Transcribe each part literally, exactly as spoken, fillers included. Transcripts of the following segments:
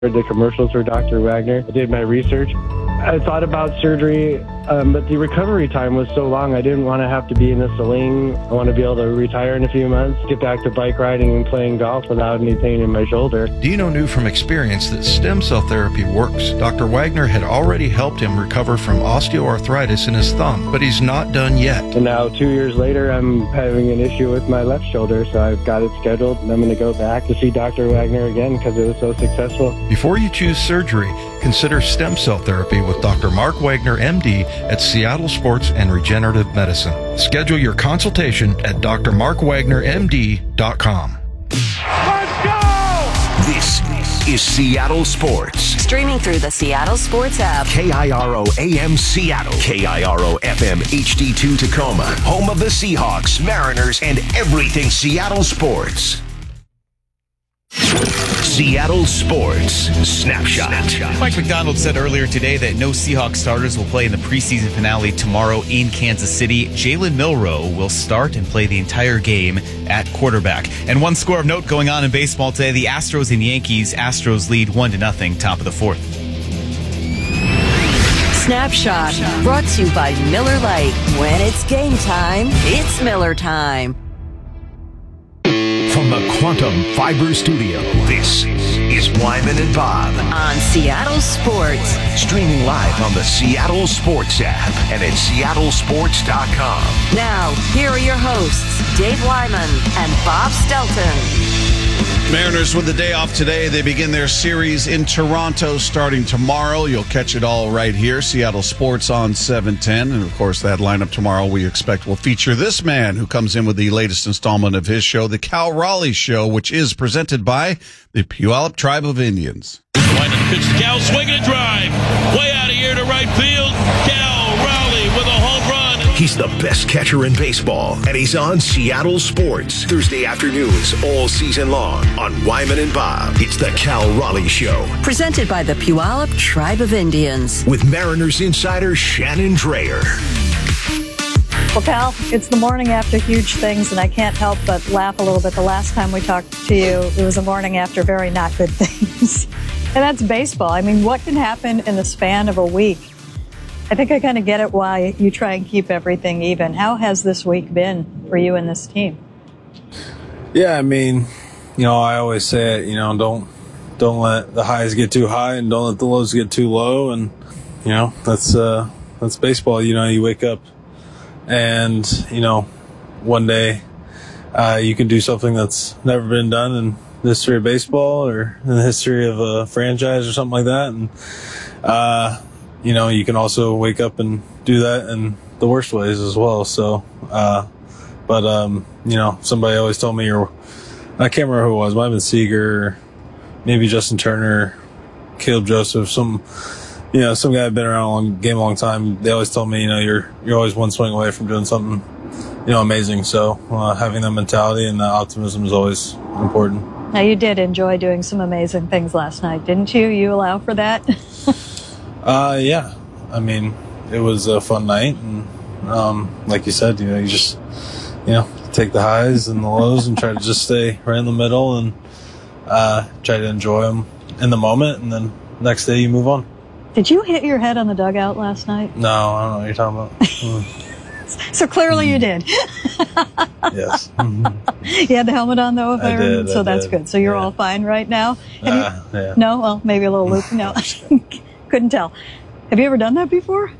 heard the commercials for Doctor Wagner. I did my research. I thought about surgery, um, but the recovery time was so long. I didn't want to have to be in a sling. I want to be able to retire in a few months, get back to bike riding and playing golf without any pain in my shoulder. Dino knew from experience that stem cell therapy works. Doctor Wagner had already helped him recover from osteoarthritis in his thumb, but he's not done yet. And now, two years later, I'm having an issue with my left shoulder, so I've got it scheduled, and I'm going to go back to see Doctor Wagner again because it was so successful. Before you choose surgery, consider stem cell therapy with Doctor Mark Wagner, M D, at Seattle Sports and Regenerative Medicine. Schedule your consultation at d r mark wagner m d dot com. Let's go! This is Seattle Sports. Streaming through the Seattle Sports app. K I R O A M Seattle. K I R O F M H D two Tacoma. Home of the Seahawks, Mariners, and everything Seattle sports. Seattle Sports Snapshot. Mike McDonald said earlier today that no Seahawks starters will play in the preseason finale tomorrow in Kansas City. Jalen Milroe will start and play the entire game at quarterback. And one score of note going on in baseball today, the Astros and Yankees. Astros lead one to nothing, top of the fourth. Snapshot, brought to you by Miller Lite. When it's game time, it's Miller time. From the Quantum Fiber Studio, this is Wyman and Bob on Seattle Sports. Streaming live on the Seattle Sports app and at seattle sports dot com. Now, here are your hosts, Dave Wyman and Bob Stelton. Mariners with the day off today. They begin their series in Toronto starting tomorrow. You'll catch it all right here. Seattle Sports on seven ten. And, of course, that lineup tomorrow we expect will feature this man who comes in with the latest installment of his show, The Cal Raleigh Show, which is presented by the Puyallup Tribe of Indians. Wyman pitch to Cal, swinging a drive. Way out of here to right field. Cal Raleigh with a home run. He's the best catcher in baseball, and he's on Seattle Sports Thursday afternoons all season long on Wyman and Bob. It's the Cal Raleigh Show. Presented by the Puyallup Tribe of Indians. With Mariners insider Shannon Drayer. Well, Cal, it's the morning after huge things, and I can't help but laugh a little bit. The last time we talked to you, it was a morning after very not good things. And that's baseball. I mean, what can happen in the span of a week? I think I kind of get it why you try and keep everything even. How has this week been for you and this team? Yeah, I mean, you know, I always say it, you know, don't don't let the highs get too high and don't let the lows get too low. And, you know, that's uh, that's baseball. You know, you wake up and, you know, one day uh, you can do something that's never been done in the history of baseball or in the history of a franchise or something like that. And, uh, you know, you can also wake up and do that in the worst ways as well. So, uh, but, um, you know, somebody always told me, or I can't remember who it was, might have been Seager, maybe Justin Turner, Caleb Joseph, some, you know, some guy had been around a long, game a long time. They always told me, you know, you're, you're always one swing away from doing something, you know, amazing. So, uh, having that mentality and that optimism is always important. Now, you did enjoy doing some amazing things last night, didn't you? You allow for that? Uh, yeah. I mean, it was a fun night, and um, like you said, you know, you just, you know, take the highs and the lows and try to just stay right in the middle and uh, try to enjoy them in the moment, and then next day you move on. Did you hit your head on the dugout last night? No, I don't know what you're talking about. Mm. So clearly mm. you did. Yes. Mm-hmm. You had the helmet on, though, if I, I did. So I that's did. good. So you're yeah. all fine right now? Uh, you, yeah. No? Well, maybe a little loop. No. Couldn't tell. Have you ever done that before?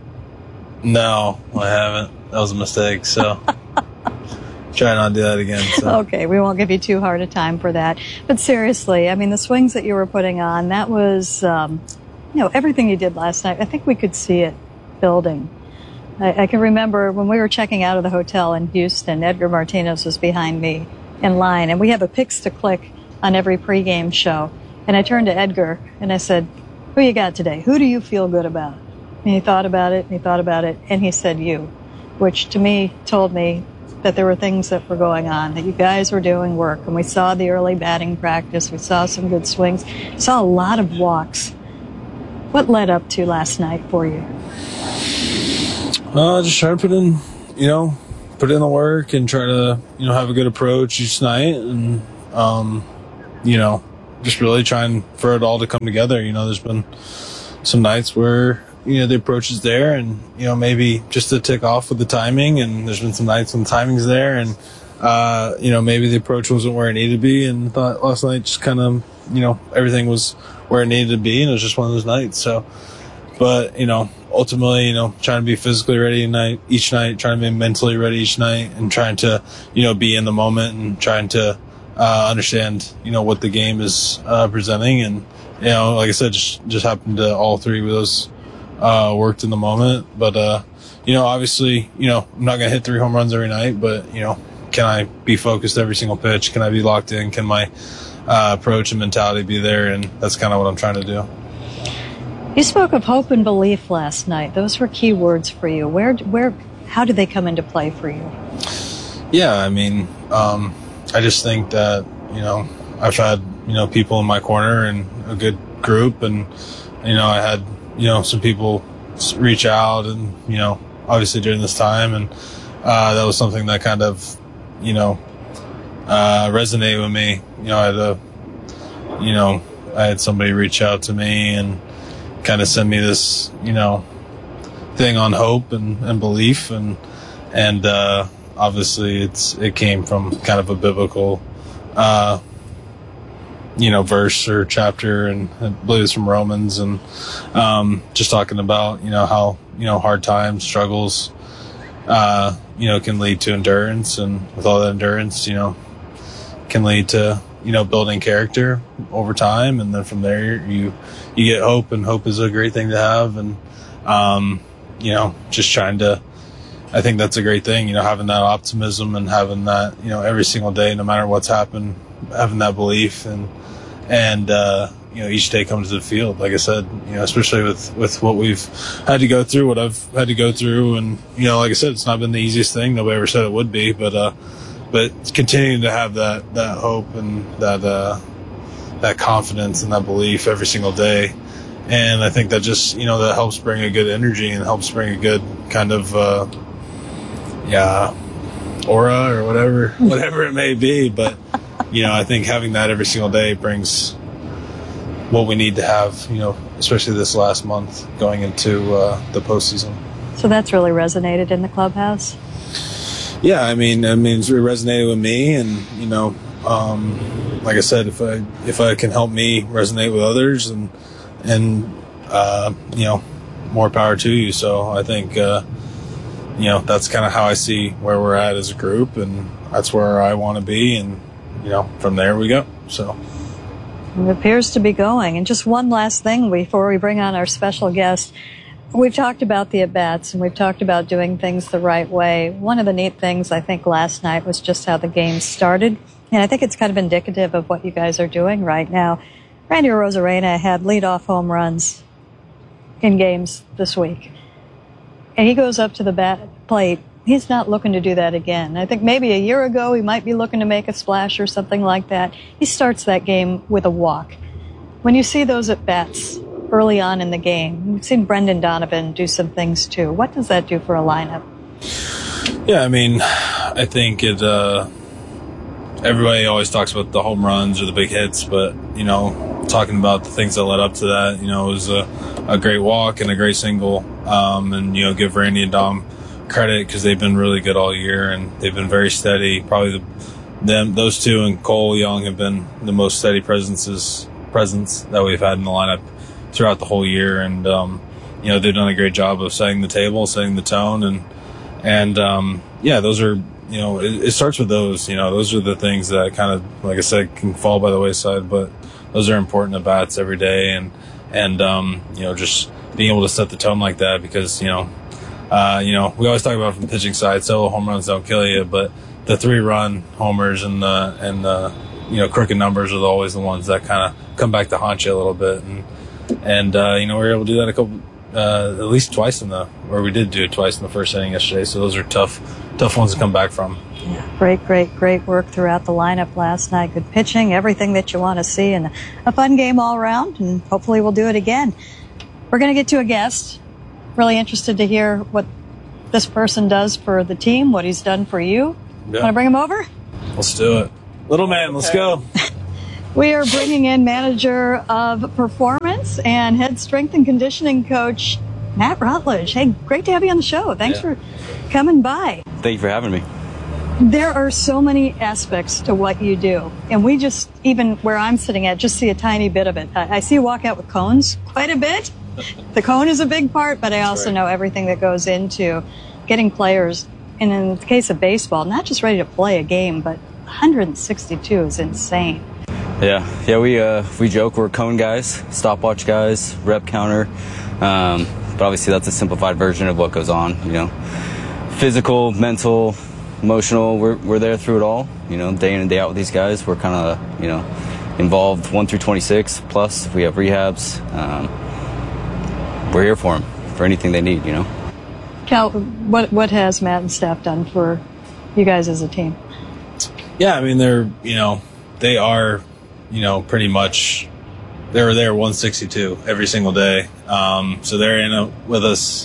No, I haven't. That was a mistake, so try not to do that again. So. Okay, we won't give you too hard a time for that. But seriously, I mean, the swings that you were putting on, that was, um, you know, everything you did last night. I think we could see it building. I, I can remember when we were checking out of the hotel in Houston, Edgar Martinez was behind me in line, and we have a Picks to Click on every pregame show. And I turned to Edgar, and I said, who you got today? Who do you feel good about? And he thought about it, and he thought about it, and he said you, which to me told me that there were things that were going on, that you guys were doing work. And we saw the early batting practice. We saw some good swings. We saw a lot of walks. What led up to last night for you? Uh, just try to put in, you know, put in the work and try to, you know, have a good approach each night. And, um, you know, just really trying for it all to come together. You know, there's been some nights where, you know, the approach is there and, you know, maybe just to tick off with the timing, and there's been some nights when the timing's there and, uh, you know, maybe the approach wasn't where it needed to be, and thought last night just kind of, you know, everything was where it needed to be, and it was just one of those nights. So, but, you know, ultimately, you know, trying to be physically ready night, each night, trying to be mentally ready each night, and trying to, you know, be in the moment and trying to, uh, understand, you know, what the game is, uh, presenting. And, you know, like I said, just, just happened to all three of those, uh, worked in the moment. But, uh, you know, obviously, you know, I'm not going to hit three home runs every night, but, you know, can I be focused every single pitch? Can I be locked in? Can my, uh, approach and mentality be there? And that's kind of what I'm trying to do. You spoke of hope and belief last night. Those were key words for you. Where, where, how did they come into play for you? Yeah, I mean, um, I just think that, you know, I've had, you know, people in my corner and a good group, and, you know, I had, you know, some people reach out, and, you know, obviously during this time, and, uh, that was something that kind of, you know, uh, resonated with me. You know, I had a, you know, I had somebody reach out to me and kind of send me this, you know, thing on hope and, and belief, and, and, uh, obviously it's, it came from kind of a biblical, uh, you know, verse or chapter, and I believe it's from Romans, and, um, just talking about, you know, how, you know, hard times, struggles, uh, you know, can lead to endurance, and with all that endurance, you know, can lead to, you know, building character over time. And then from there, you, you get hope, and hope is a great thing to have. And, um, you know, just trying to, I think that's a great thing, you know, having that optimism and having that, you know, every single day, no matter what's happened, having that belief, and, and, uh, you know, each day comes to the field. Like I said, you know, especially with, with what we've had to go through, what I've had to go through. And, you know, like I said, it's not been the easiest thing. Nobody ever said it would be, but, uh, but continuing to have that, that hope and that, uh, that confidence and that belief every single day. And I think that just, you know, that helps bring a good energy and helps bring a good kind of, uh, yeah, aura or whatever, whatever it may be. But, you know, I think having that every single day brings what we need to have, you know, especially this last month going into, uh, the postseason. So that's really resonated in the clubhouse? Yeah, I mean, I mean, it's resonated with me, and, you know, um, like I said, if I, if I can help me resonate with others, and, and, uh, you know, more power to you. So I think, uh, you know, that's kind of how I see where we're at as a group, and that's where I want to be. And, you know, from there we go. So it appears to be going. And just one last thing before we bring on our special guest. We've talked about the at-bats, and we've talked about doing things the right way. One of the neat things, I think, last night was just how the game started. And I think it's kind of indicative of what you guys are doing right now. Randy Arozarena had leadoff home runs in games this week. And he goes up to the bat plate. He's not looking to do that again. I think maybe a year ago he might be looking to make a splash or something like that. He starts that game with a walk. When you see those at-bats early on in the game, we've seen Brendan Donovan do some things too. What does that do for a lineup? Yeah, I mean, I think it, uh, everybody always talks about the home runs or the big hits, but, you know, talking about the things that led up to that, you know, it was a, a great walk and a great single. Um, and, you know, give Randy and Dom credit because they've been really good all year, and they've been very steady. Probably the, them, those two and Cole Young have been the most steady presences, presence that we've had in the lineup throughout the whole year. And, um, you know, they've done a great job of setting the table, setting the tone. And, and, um, yeah, those are, you know, it, it starts with those, you know, those are the things that kind of, like I said, can fall by the wayside, but those are important at bats every day. And, and, um, you know, just being able to set the tone like that, because, you know, uh, you know, we always talk about from the pitching side, solo home runs don't kill you, but the three run homers and the, and the, you know, crooked numbers are always the ones that kind of come back to haunt you a little bit. And, And, uh, you know, we were able to do that a couple, uh, at least twice in the, or we did do it twice in the first inning yesterday. So those are tough, tough ones to come back from. Yeah, great, great, great work throughout the lineup last night. Good pitching, everything that you want to see, and a fun game all around. And hopefully we'll do it again. We're going to get to a guest. Really interested to hear what this person does for the team, what he's done for you. Yeah. Want to bring him over? Let's do it. Little man, let's go. We are bringing in manager of performance and head strength and conditioning coach Matt Rutledge. Hey, great to have you on the show. Thanks yeah. for coming by. Thank you for having me. There are so many aspects to what you do, and we just, even where I'm sitting at, just see a tiny bit of it. I, I see you walk out with cones quite a bit. The cone is a big part, but I also right. know everything that goes into getting players, and in the case of baseball, not just ready to play a game, but one hundred sixty-two is insane. Yeah, yeah, we uh, we joke we're cone guys, stopwatch guys, rep counter, um, but obviously that's a simplified version of what goes on. You know, physical, mental, emotional. We're we're there through it all. You know, day in and day out with these guys. We're kind of you know involved one through twenty-six. Plus, if we have rehabs, um, we're here for them for anything they need. You know. Cal, what what has Matt and staff done for you guys as a team? Yeah, I mean they're you know they are. you know, pretty much they were there one sixty-two every single day. Um, so they're in a, with us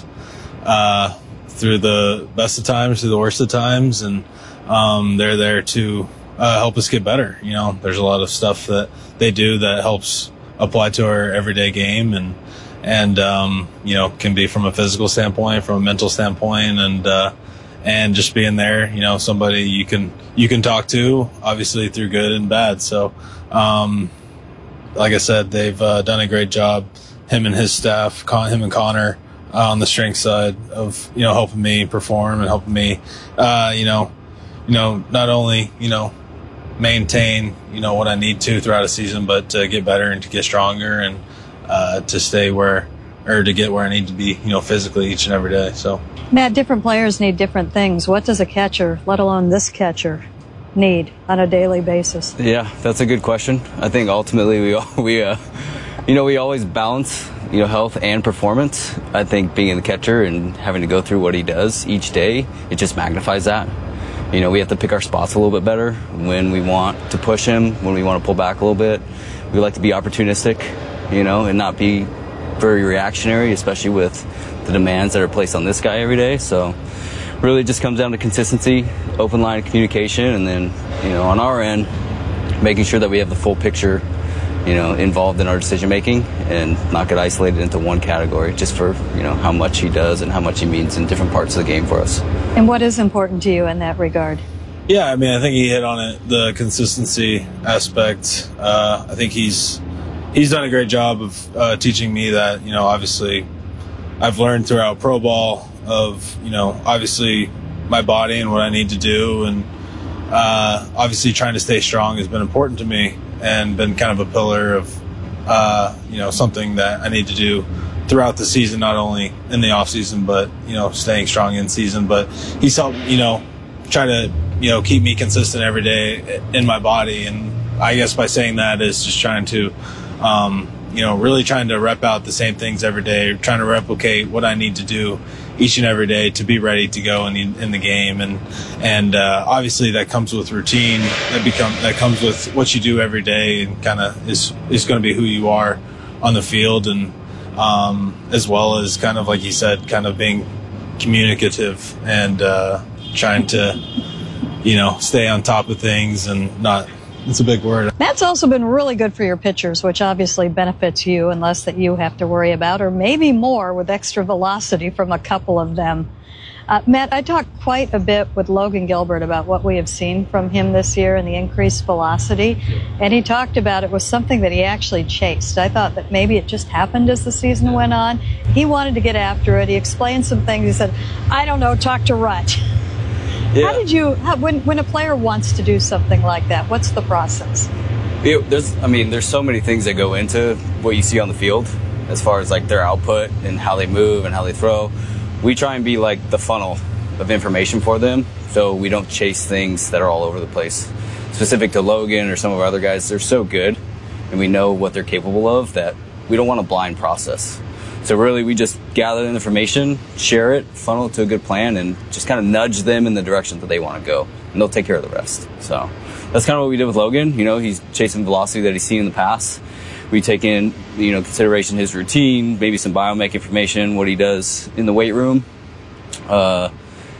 uh, through the best of times, through the worst of times, and um, they're there to uh, help us get better. You know, there's a lot of stuff that they do that helps apply to our everyday game, and and um, you know, can be from a physical standpoint, from a mental standpoint, and uh, and just being there, you know, somebody you can you can talk to, obviously through good and bad. So. Um, like I said, they've uh, done a great job. Him and his staff, Con- him and Connor, uh, on the strength side of you know helping me perform and helping me, uh, you know, you know not only you know maintain you know what I need to throughout a season, but to get better and to get stronger and uh, to stay where or to get where I need to be, you know, physically each and every day. So, Matt, different players need different things. What does a catcher, let alone this catcher, need on a daily basis? Yeah, that's a good question. I think ultimately we we uh, you know we always balance you know health and performance. I think being the catcher and having to go through what he does each day, it just magnifies that. You know, we have to pick our spots a little bit better when we want to push him, when we want to pull back a little bit. We like to be opportunistic, you know, and not be very reactionary, especially with the demands that are placed on this guy every day. So really just comes down to consistency, open line of communication, and then, you know, on our end, making sure that we have the full picture, you know, involved in our decision making and not get isolated into one category just for, you know, how much he does and how much he means in different parts of the game for us. And what is important to you in that regard? Yeah, I mean, I think he hit on it, the consistency aspect. Uh, I think he's he's done a great job of uh, teaching me that, you know, obviously I've learned throughout pro ball of, you know, obviously my body and what I need to do. And uh, obviously trying to stay strong has been important to me and been kind of a pillar of, uh, you know, something that I need to do throughout the season, not only in the off season, but, you know, staying strong in season. But he's helped, you know, try to, you know, keep me consistent every day in my body. And I guess by saying that is just trying to, um, you know, really trying to rep out the same things every day, trying to replicate what I need to do each and every day to be ready to go in the, in the game. And, and, uh, obviously that comes with routine, that become, that comes with what you do every day and kind of is, is going to be who you are on the field. And, um, as well as kind of, like you said, kind of being communicative and, uh, trying to, you know, stay on top of things and not, it's a big word. That's also been really good for your pitchers, which obviously benefits you and less that you have to worry about, or maybe more with extra velocity from a couple of them. Uh, Matt, I talked quite a bit with Logan Gilbert about what we have seen from him this year and the increased velocity, and he talked about it was something that he actually chased. I thought that maybe it just happened as the season went on. He wanted to get after it. He explained some things. He said, I don't know, talk to Rut. Yeah. How did you, how, when when a player wants to do something like that, what's the process? It, there's, I mean, there's so many things that go into what you see on the field as far as like their output and how they move and how they throw. We try and be like the funnel of information for them, so we don't chase things that are all over the place. Specific to Logan or some of our other guys, they're so good and we know what they're capable of that we don't want a blind process. So really, we just gather the information, share it, funnel it to a good plan, and just kind of nudge them in the direction that they want to go, and they'll take care of the rest. So that's kind of what we did with Logan. You know, he's chasing velocity that he's seen in the past. We take in, you know, consideration his routine, maybe some biomech information, what he does in the weight room, uh,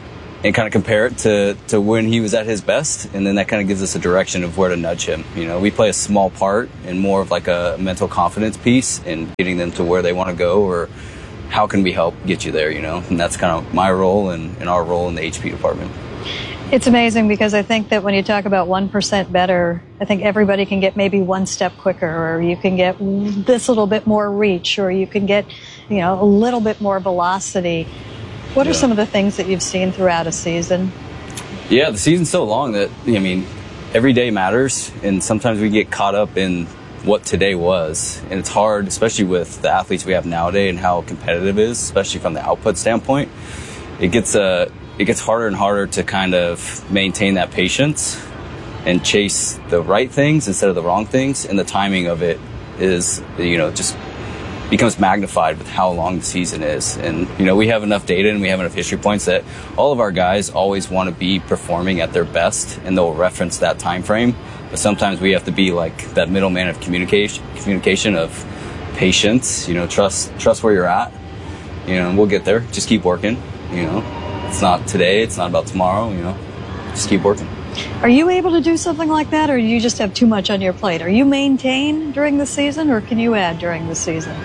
and kind of compare it to, to when he was at his best. And then that kind of gives us a direction of where to nudge him. You know, we play a small part in more of like a mental confidence piece in getting them to where they want to go, or how can we help get you there, you know? And that's kind of my role and, and our role in the H P department. It's amazing because I think that when you talk about one percent better, I think everybody can get maybe one step quicker, or you can get this little bit more reach, or you can get, you know, a little bit more velocity. What yeah. are some of the things that you've seen throughout a season? Yeah, the season's so long that, I mean, every day matters, and sometimes we get caught up in what today was. And it's hard, especially with the athletes we have nowadays and how competitive it is, especially from the output standpoint. It gets uh, it gets harder and harder to kind of maintain that patience and chase the right things instead of the wrong things. And the timing of it is, you know, just becomes magnified with how long the season is. And, you know, we have enough data and we have enough history points that all of our guys always want to be performing at their best, and they'll reference that time frame. But sometimes we have to be like that middleman of communication, communication of patience, you know, trust, trust where you're at, you know, and we'll get there. Just keep working, you know. It's not today, it's not about tomorrow, you know. Just keep working. Are you able to do something like that, or do you just have too much on your plate? Are you maintain during the season, or can you add during the season?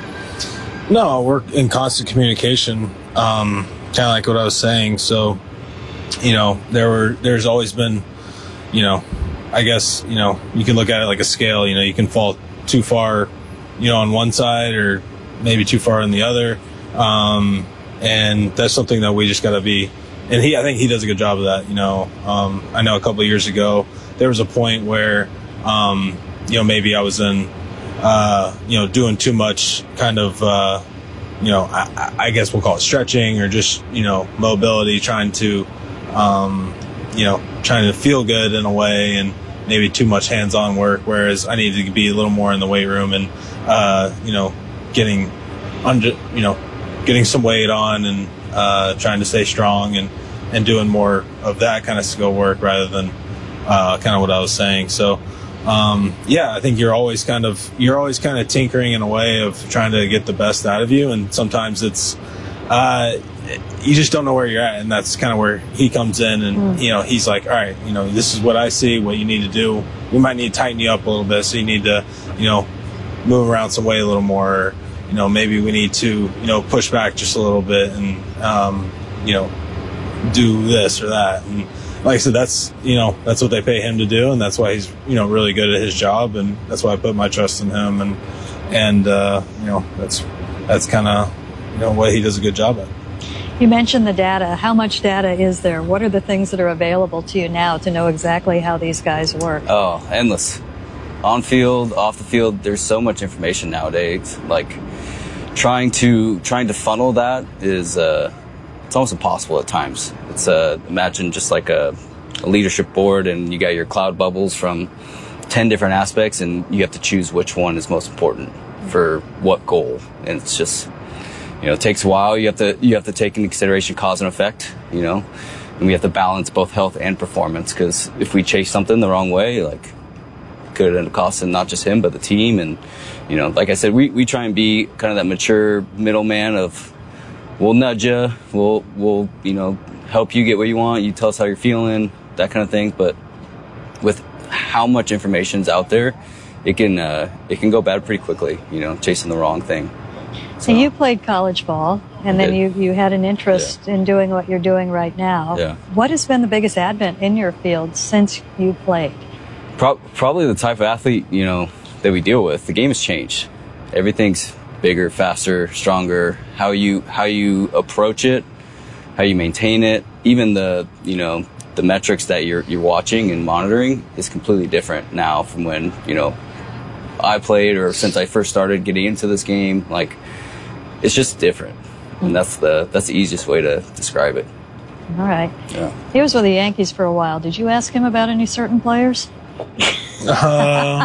No, we're in constant communication, um, kind of like what I was saying. So, you know, there were, there's always been, you know, I guess, you know, you can look at it like a scale. You know, you can fall too far, you know, on one side, or maybe too far on the other. Um, and that's something that we just got to be, and he, I think he does a good job of that. You know, um, I know a couple of years ago, there was a point where, um, you know, maybe I was in, uh, you know, doing too much kind of, uh, you know, I, I guess we'll call it stretching, or just, you know, mobility, trying to, um, you know, trying to feel good in a way, and maybe too much hands-on work. Whereas I need to be a little more in the weight room and, uh, you know, getting under, you know, getting some weight on, and, uh, trying to stay strong, and, and doing more of that kind of skill work rather than, uh, kind of what I was saying. So, um, yeah, I think you're always kind of, you're always kind of tinkering in a way of trying to get the best out of you. And sometimes it's, uh, you just don't know where you're at. And that's kind of where he comes in, and, mm. you know, he's like, all right, you know, this is what I see, what you need to do. We might need to tighten you up a little bit. So you need to, you know, move around some weight a little more. You know, maybe we need to, you know, push back just a little bit, and, um, you know, do this or that. And like I said, that's, you know, that's what they pay him to do. And that's why he's, you know, really good at his job. And that's why I put my trust in him. And, and, uh, you know, that's, that's kind of, you know, what he does a good job at. You mentioned the data. How much data is there? What are the things that are available to you now to know exactly how these guys work? Oh, endless. On field, off the field, there's so much information nowadays. Like, trying to trying to funnel that is uh, it's almost impossible at times. It's uh, imagine just like a, a leadership board, and you got your cloud bubbles from ten different aspects, and you have to choose which one is most important for what goal. And it's just, you know, it takes a while. You have to you have to take into consideration cause and effect. You know, and we have to balance both health and performance, because if we chase something the wrong way, like, could end up costing not just him but the team. And, you know, like I said, we, we try and be kind of that mature middleman of, we'll nudge you, we'll we'll you know, help you get what you want, you tell us how you're feeling, that kind of thing. But with how much information's out there, it can uh, it can go bad pretty quickly, you know, chasing the wrong thing. So you played college ball, and then you, you had an interest yeah. in doing what you're doing right now. Yeah. What has been the biggest advent in your field since you played? Pro- probably the type of athlete, you know, that we deal with. The game has changed. Everything's bigger, faster, stronger. How you how you approach it, how you maintain it, even the, you know, the metrics that you're you're watching and monitoring is completely different now from when, you know, I played, or since I first started getting into this game. Like, it's just different. And that's the that's the easiest way to describe it. All right. Yeah. He was with the Yankees for a while. Did you ask him about any certain players? Uh,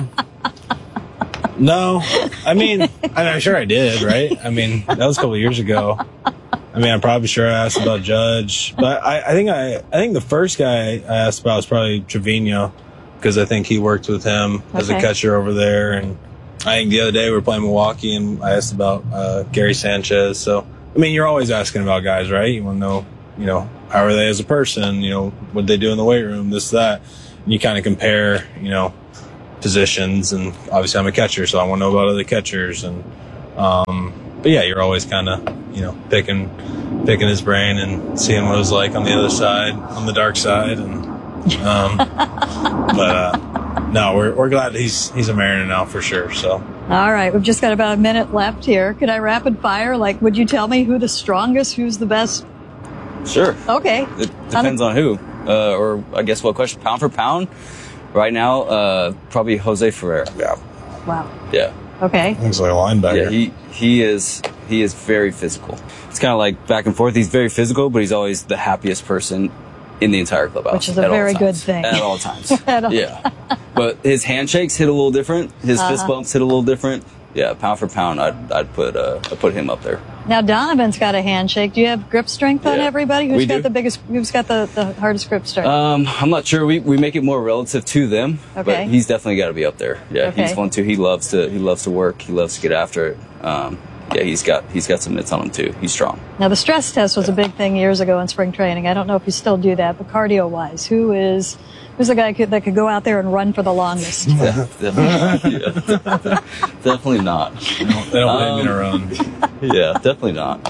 no. I mean, I'm sure I did, right? I mean, that was a couple of years ago. I mean, I'm probably sure I asked about Judge, but I, I think I, I think the first guy I asked about was probably Trevino, because I think he worked with him okay. as a catcher over there. And I think the other day we were playing Milwaukee, and I asked about uh, Gary Sanchez. So, I mean, you're always asking about guys, right? You want to know you know, how are they as a person? You know, what they do in the weight room, this, that. And you kind of compare, you know, positions. And obviously I'm a catcher, so I want to know about other catchers. And, um, but yeah, you're always kind of, you know, picking, picking his brain and seeing what it was like on the other side, on the dark side. And, um, but, uh, no, we're, we're glad he's, he's a Mariner now for sure. So. All right. We've just got about a minute left here. Could I rapid fire? Like, would you tell me who the strongest, who's the best? Sure. Okay. It depends on, on who, uh, or I guess what question, pound for pound right now, uh, probably Jose Ferrer. Yeah. Wow. Yeah. Okay. He's like a linebacker. Yeah. He, he is, he is very physical. It's kind of like back and forth. He's very physical, but he's always the happiest person in the entire clubhouse. Which is a very good thing. At all times. At all yeah. But his handshakes hit a little different. His uh-huh. fist bumps hit a little different. Yeah, pound for pound, I'd, I'd put, uh, I'd put him up there. Now Donovan's got a handshake. Do you have grip strength on Yeah, everybody? Who's we got do. the biggest, who's got the, the hardest grip strength? Um, I'm not sure. We, we make it more relative to them, Okay. but he's definitely got to be up there. Yeah, Okay. he's one too. He loves to, he loves to work. He loves to get after it. Um, yeah, he's got, he's got some mitts on him too. He's strong. Now the stress test was a big thing years ago in spring training. I don't know if you still do that, but cardio wise, who is, who's the guy could, that could go out there and run for the longest? Yeah, definitely, yeah. Definitely not. They don't, they don't um, in a run. Yeah, definitely not.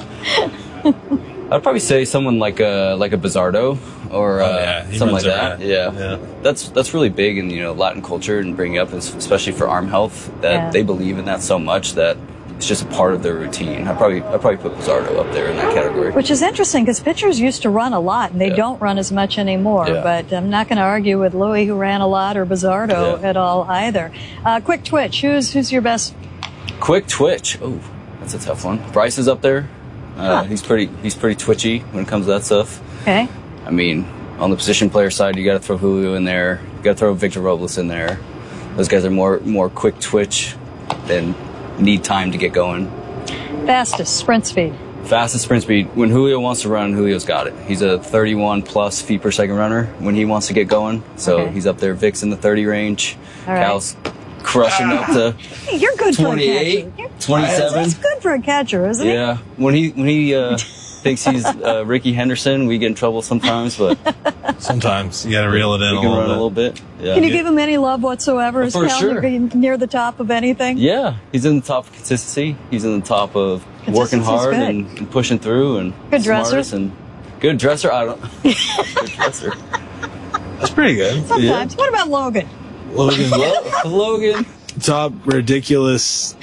I'd probably say someone like a like a Bizzardo or uh, oh, yeah. something like that. Around. Yeah. yeah, that's that's really big in you know Latin culture and bringing up, especially for arm health. That Yeah. they believe in that so much that it's just a part of their routine. I probably I probably put Bizzardo up there in that category. Which is interesting because pitchers used to run a lot and they Yeah. don't run as much anymore. Yeah. But I'm not going to argue with Louis, who ran a lot, or Bizzardo Yeah. at all either. Uh, quick twitch. Who's who's your best? Quick twitch. Oh, that's a tough one. Bryce is up there. Uh, Huh. He's pretty he's pretty twitchy when it comes to that stuff. Okay. I mean, on the position player side, you got to throw Julio in there. You got to throw Victor Robles in there. Those guys are more more quick twitch and need time to get going. Fastest sprint speed. Fastest sprint speed. When Julio wants to run, Julio's got it. He's a thirty-one plus feet per second runner when he wants to get going. So Okay. he's up there. Vic's in the thirty range. All right. Cal's crushing up to Hey, you're good for a twenty-eight, catcher. You're- twenty-seven. That's good for a catcher, isn't Yeah. When he when he uh, thinks he's uh, Ricky Henderson, we get in trouble sometimes. But Sometimes you got to reel it in he a can little run bit. a little bit. he? Yeah. Can you give him any love whatsoever? Is For Cal sure. near the top of anything? Yeah, he's in the top of consistency. He's in the top of working Consistency's hard good. and, and pushing through and Good dresser? smartest and good dresser. I don't. Good dresser. That's pretty good. Sometimes. What about Logan? Logan, Logan. top ridiculous,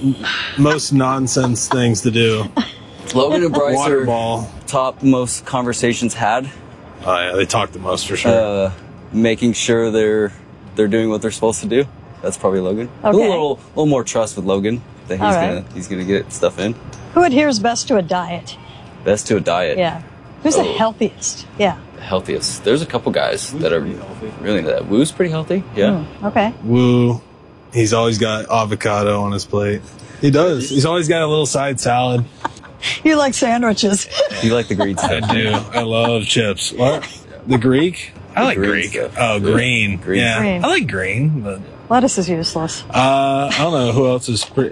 most nonsense things to do. Logan and Bryce Water are ball. top most conversations had. Oh yeah, they talk the most for sure. Uh, making sure they're they're doing what they're supposed to do. That's probably Logan. Okay. A little, little more trust with Logan that he's All right. gonna he's gonna get stuff in. Who adheres best to a diet? Best to a diet. Yeah. Who's the Oh. healthiest? Yeah. The healthiest. There's a couple guys that are really into that. Woo's pretty healthy. Yeah. Hmm, okay. Woo, he's always got avocado on his plate. He does. He's always got a little side salad. You like sandwiches. You like the green I stuff? do. I love chips. What? The Greek? I like green Greek. stuff. Oh, green. Green. Yeah, Green. I like green, but Lettuce is useless. uh, I don't know who else is pretty.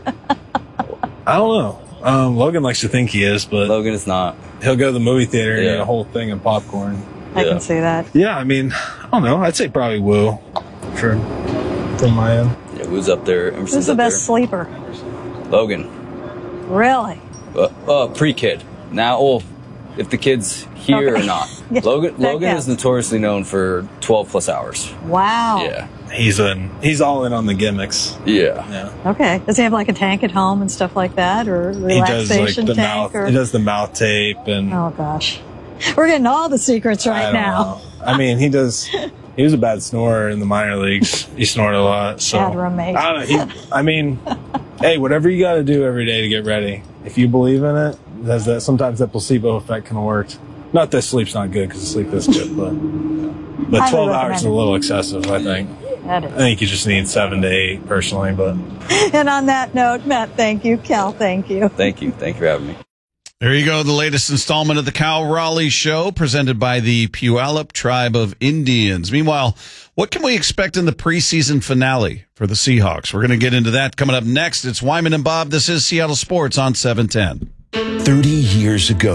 I don't know. Um, Logan likes to think he is, but Logan is not. he'll go to the movie theater and Yeah. eat a whole thing of popcorn. I Yeah. can see that. Yeah, I mean, I don't know. I'd say probably Woo for from my end. Yeah, Woo's up there. Emerson's Who's the up best sleeper? there. Logan. Really? Uh, uh, pre-kid. Now, oh, if the kid's here Okay. or not. Yeah, Logan that Logan counts. is notoriously known for twelve plus hours. Wow. Yeah. He's in. He's all in on the gimmicks. Yeah. Yeah. Okay. Does he have like a tank at home and stuff like that, or He does like relaxation the tank? mouth. or... He does the mouth tape and. Oh gosh, we're getting all the secrets I right don't now. know. I mean, he does. He was a bad snorer in the minor leagues. He snored a lot. So Bad roommate. I don't know. He, I mean, hey, whatever you got to do every day to get ready. If you believe in it, there's that. Sometimes that placebo effect can work. Not that sleep's not good because sleep is good, but but Highly twelve hours is a recommended. little excessive. I think. That I is. think you just need seven to eight personally, but. And on that note, Matt, thank you. Cal, thank you. Thank you. Thank you for having me. There you go, the latest installment of the Cal Raleigh Show, presented by the Puyallup Tribe of Indians. Meanwhile, what can we expect in the preseason finale for the Seahawks? We're going to get into that coming up next. It's Wyman and Bob. This is Seattle Sports on seven ten. thirty years ago,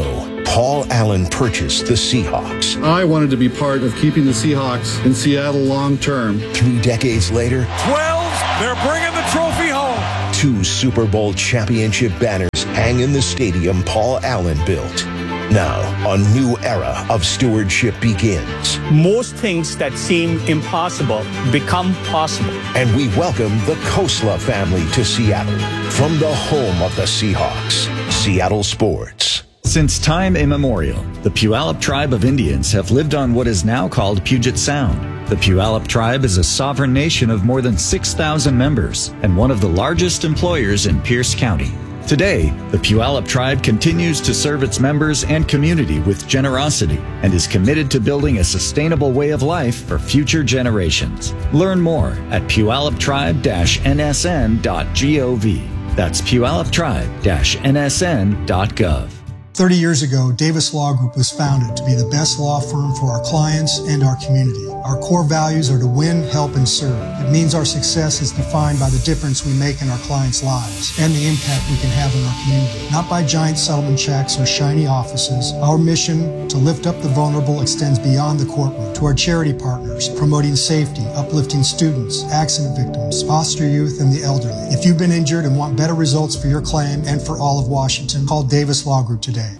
Paul Allen purchased the Seahawks. I wanted to be part of keeping the Seahawks in Seattle long term. Three decades later, twelve, they're bringing the trophy home. Two Super Bowl championship banners hang in the stadium Paul Allen built. Now, a new era of stewardship begins. Most things that seem impossible become possible. And we welcome the Khosla family to Seattle from the home of the Seahawks, Seattle Sports. Since time immemorial, the Puyallup tribe of Indians have lived on what is now called Puget Sound. The Puyallup tribe is a sovereign nation of more than six thousand members and one of the largest employers in Pierce County. Today, the Puyallup tribe continues to serve its members and community with generosity and is committed to building a sustainable way of life for future generations. Learn more at puyallup tribe dash n s n dot gov. That's puyallup tribe dash n s n dot gov. thirty years ago, Davis Law Group was founded to be the best law firm for our clients and our community. Our core values are to win, help, and serve. It means our success is defined by the difference we make in our clients' lives and the impact we can have in our community. Not by giant settlement checks or shiny offices. Our mission to lift up the vulnerable extends beyond the courtroom to our charity partners, promoting safety, uplifting students, accident victims, foster youth, and the elderly. If you've been injured and want better results for your claim and for all of Washington, call Davis Law Group today.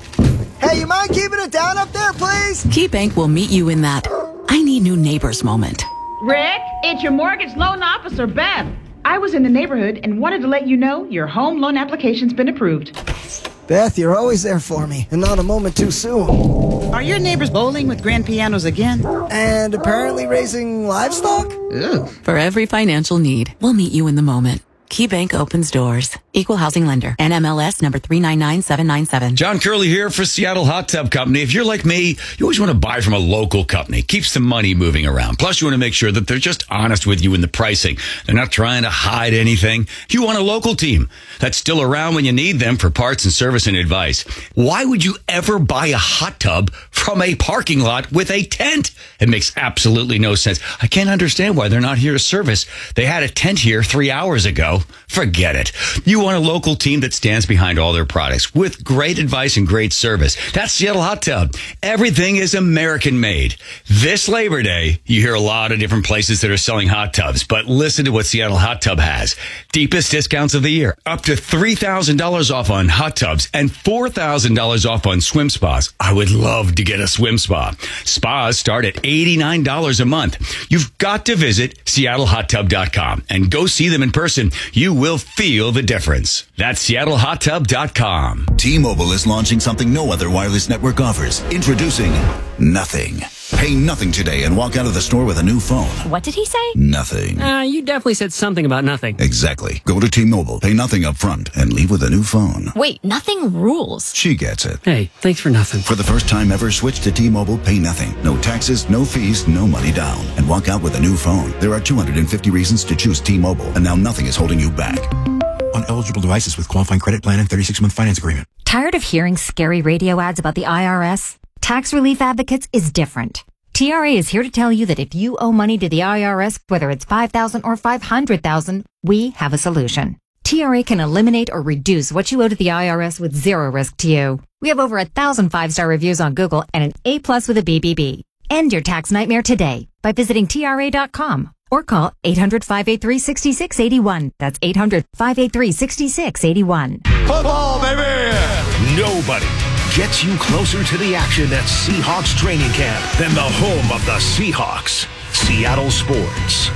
Hey, you mind keeping it down up there, please? KeyBank will meet you in that I need new neighbors moment. Rick, it's your mortgage loan officer, Beth. I was in the neighborhood and wanted to let you know your home loan application's been approved. Beth, you're always there for me, and not a moment too soon. Are your neighbors bowling with grand pianos again? And apparently raising livestock? Ooh. For every financial need, we'll meet you in the moment. KeyBank opens doors. Equal housing lender. N M L S number three nine nine seven nine seven. John Curley here for Seattle Hot Tub Company. If you're like me, you always want to buy from a local company. Keeps the money moving around. Plus, you want to make sure that they're just honest with you in the pricing. They're not trying to hide anything. You want a local team that's still around when you need them for parts and service and advice. Why would you ever buy a hot tub from a parking lot with a tent? It makes absolutely no sense. I can't understand why they're not here to service. They had a tent here three hours ago. Forget it. You want a local team that stands behind all their products with great advice and great service. That's Seattle Hot Tub. Everything is American made. This Labor Day, you hear a lot of different places that are selling hot tubs, but listen to what Seattle Hot Tub has. Deepest discounts of the year. Up to three thousand dollars off on hot tubs and four thousand dollars off on swim spas. I would love to get a swim spa. Spas start at eighty-nine dollars a month. You've got to visit seattle hot tub dot com and go see them in person. You will feel the difference. That's seattle hot tub dot com. T-Mobile is launching something no other wireless network offers. Introducing Nothing. Pay nothing today and walk out of the store with a new phone. What did he say? Nothing. Uh, you definitely said something about nothing. Exactly. Go to T-Mobile, pay nothing up front, and leave with a new phone. Wait, nothing rules. She gets it. Hey, thanks for nothing. For the first time ever, switch to T-Mobile, pay nothing. No taxes, no fees, no money down. And walk out with a new phone. There are two hundred fifty reasons to choose T-Mobile, and now nothing is holding you back. On eligible devices with qualifying credit plan and thirty-six month finance agreement. Tired of hearing scary radio ads about the I R S? Tax Relief Advocates is different. T R A is here to tell you that if you owe money to the I R S, whether it's five thousand dollars or five hundred thousand dollars, we have a solution. T R A can eliminate or reduce what you owe to the I R S with zero risk to you. We have over a thousand five-star reviews on Google and an A plus with a B B B. End your tax nightmare today by visiting T R A dot com or call eight hundred, five eight three, six six eight one. That's eight hundred, five eight three, six six eight one. Football, baby! Nobody gets you closer to the action at Seahawks training camp than the home of the Seahawks, Seattle Sports.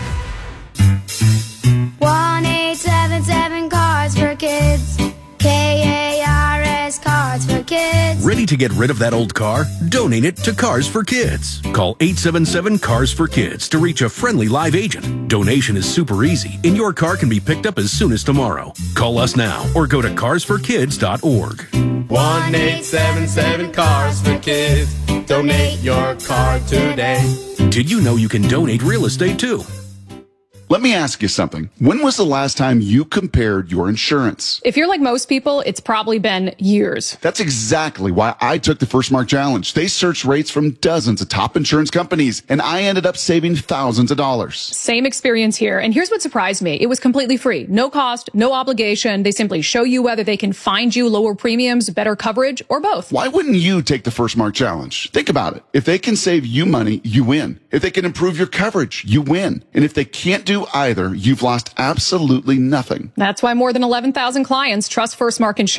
one eight seven seven Cars for Kids. K A R S Cars for Kids. Ready to get rid of that old car? Donate it to Cars for Kids. Call eight seven seven Cars for Kids to reach a friendly live agent. Donation is super easy, and your car can be picked up as soon as tomorrow. Call us now or go to cars for kids dot org. one eight seven seven Cars for Kids. Donate your car today. Did you know you can donate real estate too? Let me ask you something. When was the last time you compared your insurance? If you're like most people, it's probably been years. That's exactly why I took the First Mark Challenge. They searched rates from dozens of top insurance companies, and I ended up saving thousands of dollars. Same experience here. And here's what surprised me. It was completely free. No cost, no obligation. They simply show you whether they can find you lower premiums, better coverage, or both. Why wouldn't you take the First Mark Challenge? Think about it. If they can save you money, you win. If they can improve your coverage, you win. And if they can't do either, you've lost absolutely nothing. That's why more than eleven thousand clients trust First Mark Insurance.